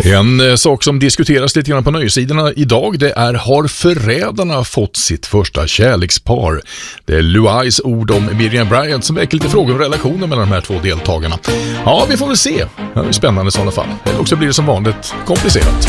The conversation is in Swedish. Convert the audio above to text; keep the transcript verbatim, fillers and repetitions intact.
En sak som diskuteras lite grann på nöjesidorna idag, det är: har förrädarna fått sitt första kärlekspar? Det är Louise ord om Miriam Bryant som väcker lite frågor om relationen mellan de här två deltagarna. Ja, vi får väl se. Det är spännande i sådana fall. Eller också blir det som vanligt komplicerat.